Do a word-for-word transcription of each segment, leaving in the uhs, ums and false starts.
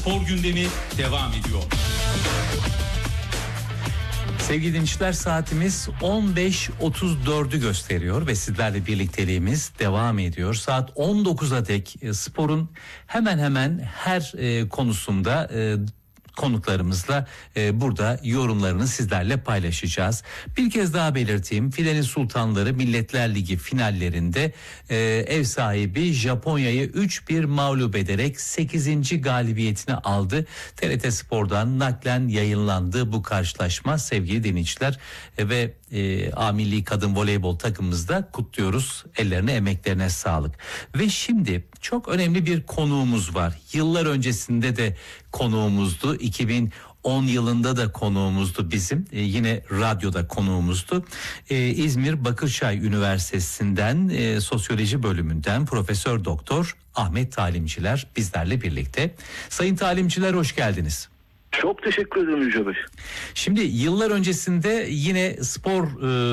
Spor gündemi devam ediyor. Sevgili dinleyiciler, saatimiz on beş otuz dördü gösteriyor ve sizlerle birlikteliğimiz devam ediyor. Saat on dokuza dek sporun hemen hemen her e, konusunda e, konuklarımızla e, burada yorumlarını sizlerle paylaşacağız. Bir kez daha belirteyim, Filenin Sultanları Milletler Ligi finallerinde e, ev sahibi Japonya'yı üç bir mağlup ederek sekizinci galibiyetini aldı. T R T Spor'dan naklen yayınlandı bu karşılaşma sevgili dinleyiciler e, ve e, A Milli Kadın Voleybol takımımızda kutluyoruz. Ellerine, emeklerine sağlık. Ve şimdi çok önemli bir konuğumuz var. Yıllar öncesinde de konuğumuzdu. iki bin on yılında da konuğumuzdu bizim. Ee, yine radyoda konuğumuzdu. Ee, İzmir Bakırçay Üniversitesi'nden e, sosyoloji bölümünden Profesör Doktor Ahmet Talimciler bizlerle birlikte. Sayın Talimciler, hoş geldiniz. Çok teşekkür ederim Yüce Bey. Şimdi yıllar öncesinde yine spor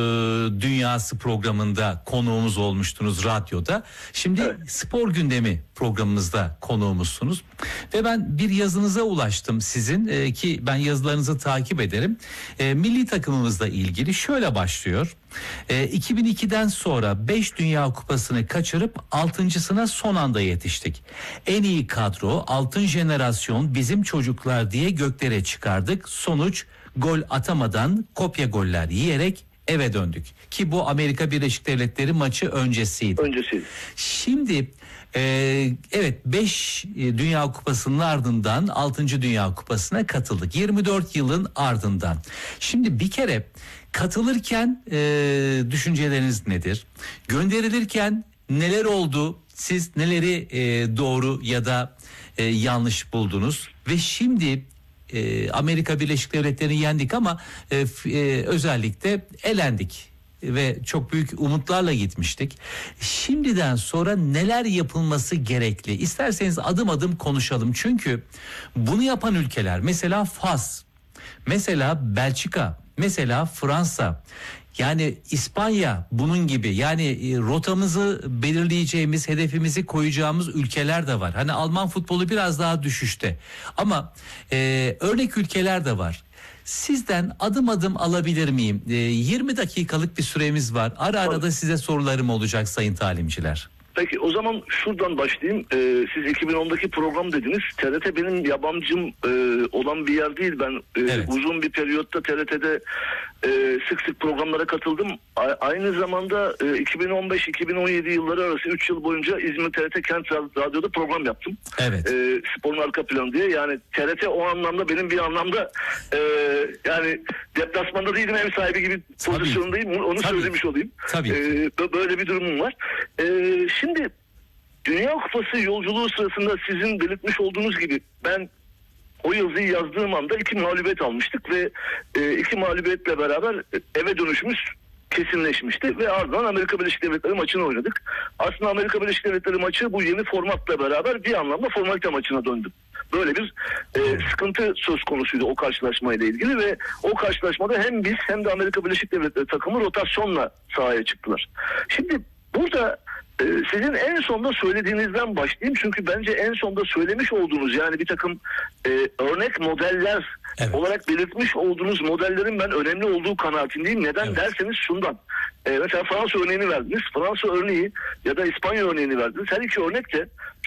e, dünyası programında konuğumuz olmuştunuz radyoda. Şimdi evet, spor gündemi programımızda konuğumuzsunuz. Ve ben bir yazınıza ulaştım sizin e, ki ben yazılarınızı takip ederim. E, milli takımımızla ilgili şöyle başlıyor. E, iki bin ikiden sonra beş Dünya Kupası'nı kaçırıp altıncısına son anda yetiştik. En iyi kadro, altın jenerasyon, bizim çocuklar diye göklere çıkardık. Sonuç, gol atamadan kopya goller yiyerek eve döndük. Ki bu Amerika Birleşik Devletleri maçı öncesiydi. Öncesiydi. Şimdi e, evet beş Dünya Kupası'nın ardından altıncı Dünya Kupası'na katıldık. yirmi dört yılın ardından. Şimdi bir kere katılırken e, düşünceleriniz nedir? Gönderilirken neler oldu? Siz neleri e, doğru ya da e, yanlış buldunuz? Ve şimdi e, Amerika Birleşik Devletleri'ni yendik ama e, e, özellikle elendik. Ve çok büyük umutlarla gitmiştik. Şimdiden sonra neler yapılması gerekli? İsterseniz adım adım konuşalım. Çünkü bunu yapan ülkeler, mesela Fas, mesela Belçika, mesela Fransa, yani İspanya bunun gibi, yani rotamızı belirleyeceğimiz, hedefimizi koyacağımız ülkeler de var. Hani Alman futbolu biraz daha düşüşte ama e, örnek ülkeler de var. Sizden adım adım alabilir miyim? E, yirmi dakikalık bir süremiz var. Ara ara da size sorularım olacak sayın talimciler. Peki o zaman şuradan başlayayım. Ee, siz iki bin ondaki program dediniz. T R T benim yabancım e, olan bir yer değil. Ben e, evet. uzun bir periyotta T R T'de e, sık sık programlara katıldım. A- aynı zamanda e, iki bin on beş iki bin on yedi yılları arası üç yıl boyunca İzmir T R T Kent Radyo'da program yaptım. Evet. E, sporun arka planı diye. Yani T R T o anlamda benim bir anlamda e, yani deplasmanda değilim, ev sahibi gibi Tabii. pozisyondayım. Onu Tabii. söylemiş olayım. Tabii. E, böyle bir durumum var. E, şimdi Dünya Kupası yolculuğu sırasında sizin belirtmiş olduğunuz gibi ben o yazıyı yazdığım anda iki mağlubiyet almıştık ve e, iki mağlubiyetle beraber eve dönüşümüz kesinleşmişti ve ardından Amerika Birleşik Devletleri maçını oynadık. Aslında Amerika Birleşik Devletleri maçı bu yeni formatla beraber bir anlamda formalite maçına döndü. Böyle bir e, sıkıntı söz konusuydu o karşılaşmayla ilgili ve o karşılaşmada hem biz hem de Amerika Birleşik Devletleri takımı rotasyonla sahaya çıktılar. Şimdi burada sizin en sonda söylediğinizden başlayayım çünkü bence en sonda söylemiş olduğunuz, yani bir takım e, örnek modeller evet. olarak belirtmiş olduğunuz modellerin ben önemli olduğu kanaatindeyim. Neden evet. derseniz şundan. E, mesela Fransa örneğini verdiniz. Fransa örneği ya da İspanya örneğini verdiniz. Her iki örnek de